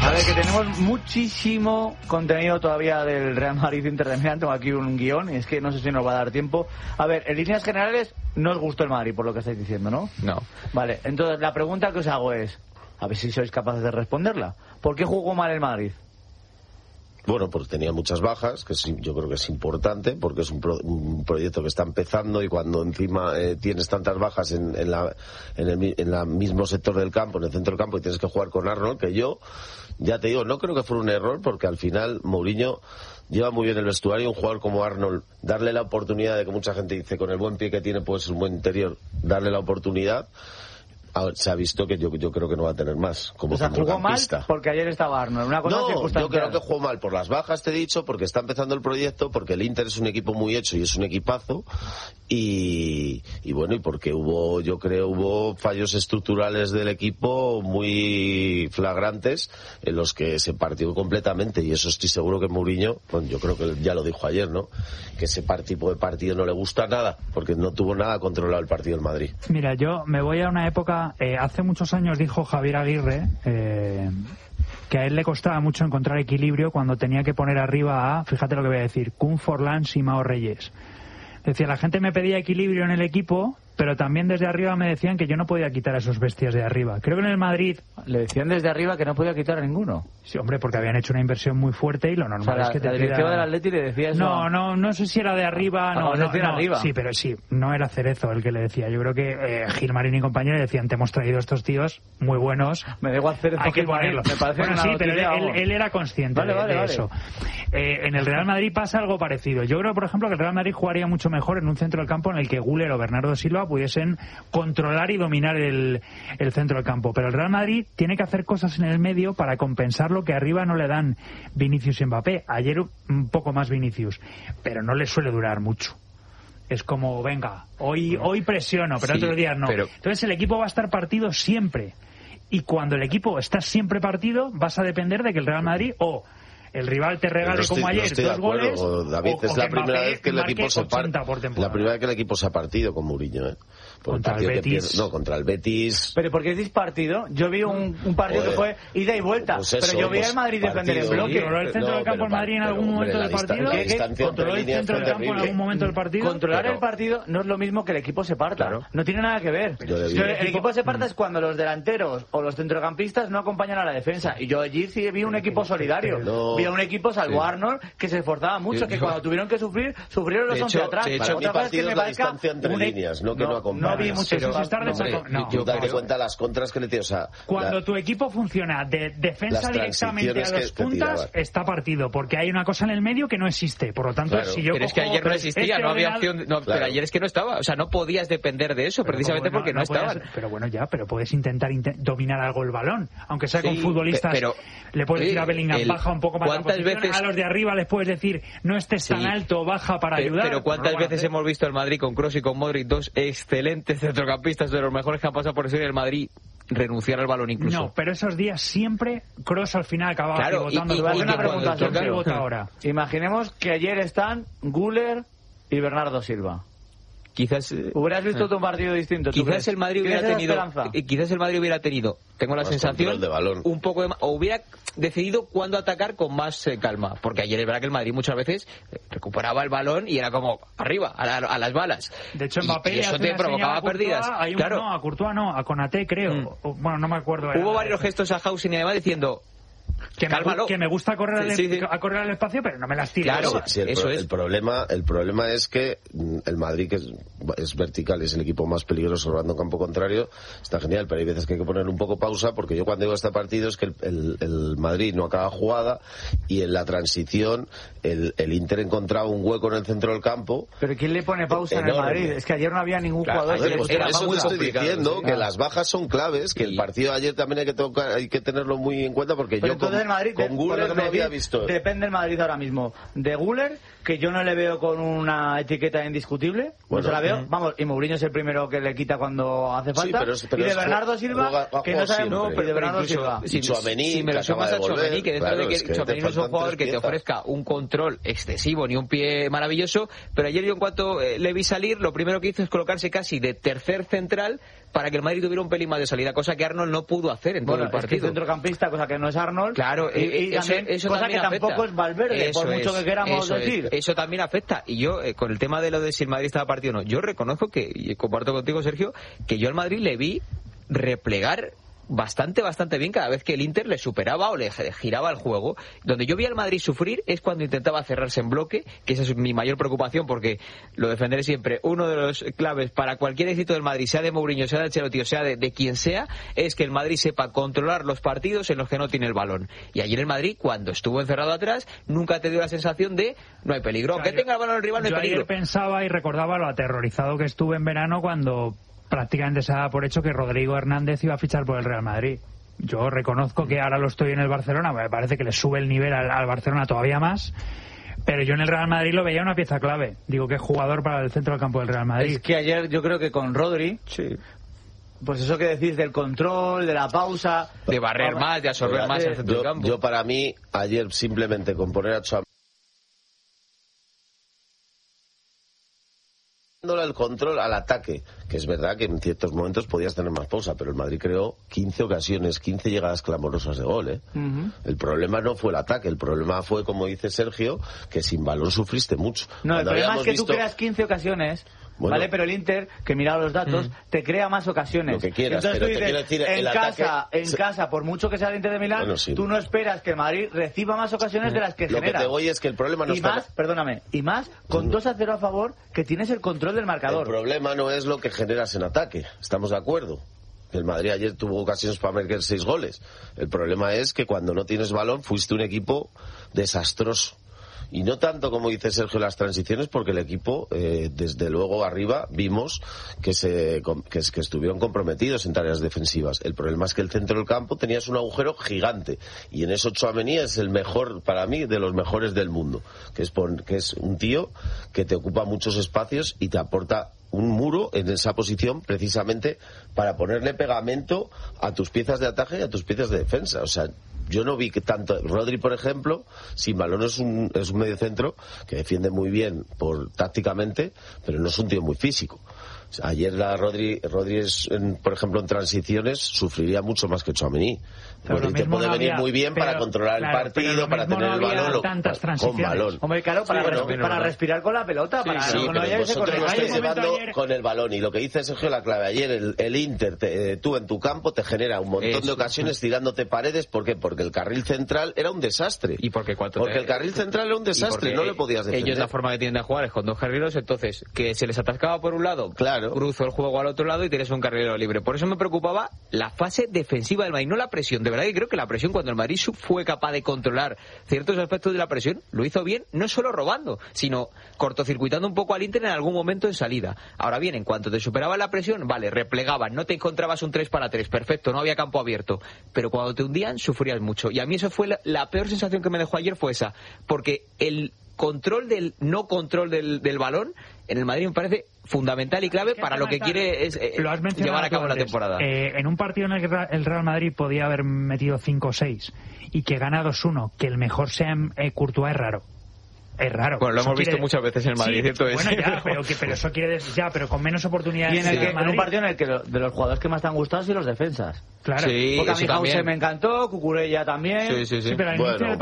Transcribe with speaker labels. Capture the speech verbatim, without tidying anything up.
Speaker 1: A ver, que tenemos muchísimo contenido todavía del Real Madrid Inter de Milán. Tengo aquí un guión y es que no sé si nos va a dar tiempo. A ver, en líneas generales, no os gustó el Madrid, por lo que estáis diciendo, ¿no?
Speaker 2: No.
Speaker 1: Vale, entonces la pregunta que os hago es, a ver si sois capaces de responderla. ¿Por qué jugó mal el Madrid?
Speaker 3: Bueno, pues tenía muchas bajas, que sí, yo creo que es importante, porque es un, pro, un proyecto que está empezando y cuando encima eh, tienes tantas bajas en, en la en el en la mismo sector del campo, en el centro del campo, y tienes que jugar con Arnold, que yo, ya te digo, no creo que fuera un error, porque al final Mourinho lleva muy bien el vestuario, un jugador como Arnold, darle la oportunidad de que mucha gente dice, con el buen pie que tiene, pues un buen interior, darle la oportunidad. Se ha visto que yo, yo creo que no va a tener más como
Speaker 1: o sea, jugó mal porque ayer estaba Arnold. Una cosa
Speaker 3: no, yo creo que jugó mal por las bajas, te he dicho, porque está empezando el proyecto, porque el Inter es un equipo muy hecho y es un equipazo, y, y bueno, y porque hubo, yo creo, hubo fallos estructurales del equipo muy flagrantes en los que se partió completamente, y eso estoy seguro que Mourinho, bueno, yo creo que ya lo dijo ayer, ¿no? Que ese tipo de partido no le gusta nada, porque no tuvo nada controlado el partido del Madrid.
Speaker 4: Mira, yo me voy a una época. Eh, hace muchos años dijo Javier Aguirre eh, que a él le costaba mucho encontrar equilibrio cuando tenía que poner arriba a, fíjate lo que voy a decir, Kun Forlán y Mao Reyes. Decía, la gente me pedía equilibrio en el equipo, pero también desde arriba me decían que yo no podía quitar a esos bestias de arriba. Creo que en el Madrid...
Speaker 1: Le decían desde arriba que no podía quitar a ninguno.
Speaker 4: Sí, hombre, porque habían hecho una inversión muy fuerte y lo normal, o sea, la,
Speaker 1: es que te
Speaker 4: la
Speaker 1: directiva pida... del Atleti le decía eso.
Speaker 4: No, no, no sé si era de arriba, no, no, no,
Speaker 1: arriba.
Speaker 4: Sí, pero sí, no era Cerezo el que le decía. Yo creo que eh, Gilmarín y compañía le decían, te hemos traído estos tíos muy buenos.
Speaker 1: Me da igual Cerezo,
Speaker 4: hay que ponerlos.
Speaker 1: Me parece
Speaker 4: bueno, sí, pero él, él, él era consciente
Speaker 1: vale,
Speaker 4: de,
Speaker 1: vale,
Speaker 4: de
Speaker 1: vale.
Speaker 4: eso. Eh, en el Real Madrid pasa algo parecido. Yo creo, por ejemplo, que el Real Madrid jugaría mucho mejor en un centro del campo en el que Güler o Bernardo Silva pudiesen controlar y dominar el, el centro del campo. Pero el Real Madrid tiene que hacer cosas en el medio para compensar lo que arriba no le dan Vinicius y Mbappé. Ayer un poco más Vinicius, pero no le suele durar mucho. Es como, venga, hoy hoy presiono, pero sí, otros días no. Pero... Entonces el equipo va a estar partido siempre. Y cuando el equipo está siempre partido, vas a depender de que el Real Madrid o el rival te regale
Speaker 3: estoy,
Speaker 4: como ayer
Speaker 3: no
Speaker 4: dos goles,
Speaker 3: David,
Speaker 4: o,
Speaker 3: es
Speaker 4: o
Speaker 3: la
Speaker 4: que
Speaker 3: primera
Speaker 4: Mbappé
Speaker 3: vez que el equipo se par... la primera vez que el equipo se ha partido con Mourinho, ¿eh? Por
Speaker 4: contra el, el Betis.
Speaker 3: Pierde... No, contra el Betis.
Speaker 1: Pero ¿por qué decís partido? Yo vi un, un partido
Speaker 3: Joder.
Speaker 1: que fue ida y vuelta,
Speaker 3: pues eso,
Speaker 1: pero yo vi
Speaker 3: pues
Speaker 1: al Madrid defender en bloque.
Speaker 4: ¿Controló el centro
Speaker 3: no,
Speaker 4: del campo el Madrid en algún momento del partido? ¿Controló el centro del campo en algún momento del partido?
Speaker 1: Controlar
Speaker 3: pero...
Speaker 1: el partido no es lo mismo que el equipo se parta.
Speaker 2: Claro.
Speaker 1: No tiene nada que ver.
Speaker 3: Yo
Speaker 1: el equipo se parta es cuando los delanteros o los centrocampistas no acompañan a la defensa. Y yo allí sí vi un equipo solidario.
Speaker 3: No.
Speaker 1: Vi a un equipo, salvo
Speaker 2: Sí.
Speaker 1: Arnold, que se esforzaba mucho, que cuando tuvieron que sufrir, sufrieron los once atrás.
Speaker 3: De hecho, mi partido es la distancia entre líneas, no que no acompaña.
Speaker 1: No vi mucho
Speaker 4: Pero estar de
Speaker 2: hombre,
Speaker 4: no.
Speaker 3: Tú date cuenta las contras que le tienes. O sea,
Speaker 4: cuando
Speaker 3: la...
Speaker 4: tu equipo funciona de defensa directamente a las puntas, está partido, porque hay una cosa en el medio que no existe. Por lo tanto,
Speaker 3: claro.
Speaker 4: si yo
Speaker 2: pero es que ayer no existía,
Speaker 4: este
Speaker 2: no había
Speaker 4: ordenado...
Speaker 2: opción. No,
Speaker 3: claro.
Speaker 2: Pero ayer es que no estaba. O sea, no podías depender de eso,
Speaker 4: pero
Speaker 2: precisamente
Speaker 4: bueno,
Speaker 2: porque no,
Speaker 4: no
Speaker 2: estaban.
Speaker 4: Puedes, pero bueno, ya, pero puedes intentar int dominar algo el balón, aunque sea
Speaker 2: Sí,
Speaker 4: con futbolistas.
Speaker 2: pero,
Speaker 4: le puedes decir a Bellingham,
Speaker 2: el,
Speaker 4: baja un poco más la
Speaker 2: ¿cuántas
Speaker 4: posición?
Speaker 2: veces...
Speaker 4: A los de arriba les puedes decir, no estés
Speaker 2: Sí.
Speaker 4: tan alto, baja para
Speaker 2: pero,
Speaker 4: ayudar.
Speaker 2: Pero ¿cuántas
Speaker 4: no
Speaker 2: veces hemos visto el Madrid con Kroos y con Modric, dos excelentes centrocampistas, de los mejores que han pasado por el serie del Madrid, renunciar al balón incluso?
Speaker 4: No, pero esos días siempre Kroos al final acababa
Speaker 2: Claro,
Speaker 4: pivotando.
Speaker 2: y, y,
Speaker 4: y,
Speaker 2: y
Speaker 1: una pregunta,
Speaker 4: ¿quién pivota ahora?
Speaker 1: Imaginemos que ayer están Güler y Bernardo Silva.
Speaker 2: Quizás
Speaker 1: hubieras visto tu partido distinto.
Speaker 2: Quizás el Madrid hubiera tenido eh, quizás el Madrid hubiera tenido tengo la
Speaker 3: más
Speaker 2: sensación
Speaker 3: de balón.
Speaker 2: un poco de, o hubiera decidido cuándo atacar con más eh, calma, porque ayer es verdad que el Madrid muchas veces eh, recuperaba el balón y era como arriba a, la, a las balas.
Speaker 4: De hecho Mbappé
Speaker 2: y, y eso te provocaba pérdidas.
Speaker 4: Hay un,
Speaker 2: claro.
Speaker 4: No, a Courtois no, a Konaté creo.
Speaker 2: Mm.
Speaker 4: O, bueno, no me acuerdo.
Speaker 2: Hubo
Speaker 4: era,
Speaker 2: varios gestos a Hausen y además diciendo
Speaker 4: que me, que me gusta correr al,
Speaker 2: sí, sí.
Speaker 4: a correr al espacio, pero no me las tiro.
Speaker 2: Claro,
Speaker 3: sí, sí, el,
Speaker 2: eso
Speaker 3: pro,
Speaker 2: es.
Speaker 3: el problema el problema es que el Madrid, que es, es vertical, es el equipo más peligroso robando en campo contrario, está genial, pero hay veces que hay que poner un poco pausa, porque yo cuando digo este partido es que el, el, el Madrid no acaba jugada y en la transición el, el Inter encontraba un hueco en el centro del campo.
Speaker 1: ¿Pero quién le pone pausa
Speaker 3: enorme.
Speaker 1: en el Madrid? Es que ayer no había ningún
Speaker 3: Claro,
Speaker 1: jugador.
Speaker 3: ver, pues
Speaker 1: era
Speaker 3: eso te estoy diciendo,
Speaker 1: sí.
Speaker 3: que las bajas son claves, que sí. El partido de ayer también hay que tocar, hay que tenerlo muy en cuenta, porque
Speaker 1: pero
Speaker 3: yo con,
Speaker 1: el Madrid,
Speaker 3: con Güler no había visto.
Speaker 1: Depende el Madrid ahora mismo de Güler, que yo no le veo con una etiqueta indiscutible, bueno, no se la veo, uh-huh. Vamos, y Mourinho es el primero que le quita cuando hace falta, sí, pero es, pero y de Bernardo Silva, juega, que no sabemos, no, pero de Bernardo Silva.
Speaker 2: Si, Tchouaméni, si me lo sumas a Tchouaméni, que dentro claro, de que, que Tchouaméni no es un jugador que te ofrezca un control excesivo ni un pie maravilloso, pero ayer yo en cuanto eh, le vi salir, lo primero que hizo es colocarse casi de tercer central para que el Madrid tuviera un pelín más de salida, cosa que Arnold no pudo hacer en
Speaker 1: bueno,
Speaker 2: todo el partido.
Speaker 1: Es que centrocampista, cosa que no es Arnold.
Speaker 2: Claro,
Speaker 1: y, y
Speaker 2: eso,
Speaker 1: también,
Speaker 2: eso
Speaker 1: cosa
Speaker 2: también
Speaker 1: que
Speaker 2: afecta.
Speaker 1: tampoco es Valverde,
Speaker 2: eso
Speaker 1: por mucho
Speaker 2: es,
Speaker 1: que queramos
Speaker 2: eso
Speaker 1: decir.
Speaker 2: Es, eso también afecta. Y yo, eh, con el tema de lo de si el Madrid estaba partido o no, yo reconozco que, y comparto contigo, Sergio, que yo al Madrid le vi replegar bastante, bastante bien cada vez que el Inter le superaba o le giraba el juego. Donde yo vi al Madrid sufrir es cuando intentaba cerrarse en bloque, que esa es mi mayor preocupación, porque lo defenderé siempre. Uno de los claves para cualquier éxito del Madrid, sea de Mourinho, sea de Ancelotti, o sea de, de quien sea, es que el Madrid sepa controlar los partidos en los que no tiene el balón. Y ayer el Madrid, cuando estuvo encerrado atrás, nunca te dio la sensación de no hay peligro. Aunque tenga el balón el rival, no hay
Speaker 4: yo
Speaker 2: peligro.
Speaker 4: Ayer pensaba y recordaba lo aterrorizado que estuve en verano cuando prácticamente se daba por hecho que Rodrigo Hernández iba a fichar por el Real Madrid. Yo reconozco que ahora lo estoy en el Barcelona, me parece que le sube el nivel al, al Barcelona todavía más, pero yo en el Real Madrid lo veía una pieza clave. Digo que es jugador para el centro del campo del Real Madrid.
Speaker 1: Es que ayer yo creo que con Rodri,
Speaker 2: sí,
Speaker 1: pues eso que decís del control, de la pausa,
Speaker 2: de barrer vamos, más, de absorber de, más el centro
Speaker 3: yo,
Speaker 2: del campo.
Speaker 3: Yo para mí, ayer simplemente con poner a Tchouaméni el control al ataque, que es verdad que en ciertos momentos podías tener más pausa, pero el Madrid creó quince ocasiones, quince llegadas clamorosas de gol, ¿eh? Uh-huh. El problema no fue el ataque, el problema fue, como dice Sergio, que sin balón sufriste mucho.
Speaker 1: No,
Speaker 3: Cuando
Speaker 1: el problema es que
Speaker 3: visto...
Speaker 1: tú creas quince ocasiones, bueno, vale, pero el Inter, que mira los datos, mm. te crea más ocasiones.
Speaker 3: Lo que quieras,
Speaker 1: entonces
Speaker 3: pero
Speaker 1: tú dices,
Speaker 3: te quiero decir,
Speaker 1: en
Speaker 3: el
Speaker 1: casa,
Speaker 3: ataque...
Speaker 1: en casa, por mucho que sea el Inter de Milán, bueno, sí, tú no esperas que el Madrid reciba más ocasiones de las que
Speaker 3: lo
Speaker 1: genera.
Speaker 3: Lo que te voy es que el problema no
Speaker 1: y
Speaker 3: está...
Speaker 1: más, perdóname, y más con dos a cero a favor, que tienes el control del marcador.
Speaker 3: El problema no es lo que generas en ataque, estamos de acuerdo. El Madrid ayer tuvo ocasiones para meter seis goles. El problema es que cuando no tienes balón fuiste un equipo desastroso. Y no tanto, como dice Sergio, las transiciones, porque el equipo, eh, desde luego arriba, vimos que se que, que estuvieron comprometidos en tareas defensivas. El problema es que el centro del campo tenías un agujero gigante. Y en eso Tchouaméni es el mejor, para mí, de los mejores del mundo. Que es, por, que es un tío que te ocupa muchos espacios y te aporta un muro en esa posición precisamente para ponerle pegamento a tus piezas de ataque y a tus piezas de defensa. O sea, yo no vi que tanto Rodri, por ejemplo, sin balón es un, es un mediocentro que defiende muy bien por tácticamente, pero no es un tío muy físico. Ayer la Rodri, Rodri es, en, por ejemplo, en transiciones sufriría mucho más que Tchouaméni. Rodri te puede no venir había, muy bien pero, para controlar claro, el partido, para tener no el balón
Speaker 1: tantas
Speaker 3: con balón.
Speaker 1: Hombre, claro, para, sí, bueno, para respirar con la pelota, sí, para
Speaker 3: sí,
Speaker 1: no,
Speaker 3: pero
Speaker 1: no
Speaker 3: vosotros lo estáis llevando
Speaker 4: ayer...
Speaker 3: con el balón. Y lo que dice Sergio, la clave ayer, el, el Inter, te, eh, tú en tu campo te genera un montón Eso. de ocasiones tirándote paredes. ¿Por qué? Porque el carril central era un desastre.
Speaker 2: ¿Y porque cuánto
Speaker 3: Porque
Speaker 2: te...
Speaker 3: el carril central era un desastre, no le podías defender.
Speaker 2: Ellos la forma que tienen de jugar es con dos carrileros, entonces que se les atascaba por un lado,
Speaker 3: claro,
Speaker 2: cruzo el juego al otro lado y tienes un carrilero libre. Por eso me preocupaba la fase defensiva del Madrid, no la presión. De verdad que creo que la presión, cuando el Madrid fue capaz de controlar ciertos aspectos de la presión, lo hizo bien, no solo robando, sino cortocircuitando un poco al Inter en algún momento en salida. Ahora bien, en cuanto te superaba la presión, vale, replegaban, no te encontrabas un tres para tres, perfecto, no había campo abierto, pero cuando te hundían sufrías mucho. Y a mí eso fue la, la peor sensación que me dejó ayer fue esa, porque el control del no control del, del balón en el Madrid me parece fundamental y clave para lo que quiere es, eh, llevar a cabo antes. la temporada.
Speaker 4: Eh, en un partido en el que el Real Madrid podía haber metido cinco o seis y que gana dos uno, que el mejor sea eh, Courtois es raro. Es raro.
Speaker 2: Bueno, lo
Speaker 4: eso
Speaker 2: hemos visto
Speaker 4: quiere...
Speaker 2: muchas veces en el Madrid,
Speaker 4: sí,
Speaker 2: ¿cierto?
Speaker 4: Bueno, ya, pero, que, pero eso quiere decir, ya, pero con menos oportunidades.
Speaker 1: Y en, el
Speaker 4: sí.
Speaker 1: que, en un partido en el que lo, de los jugadores que más te han gustado son los defensas.
Speaker 4: Claro.
Speaker 2: Sí,
Speaker 1: porque a mí
Speaker 2: Hause
Speaker 1: me encantó, Cucurella también.
Speaker 2: Sí, sí, sí.
Speaker 4: sí pero
Speaker 3: bueno.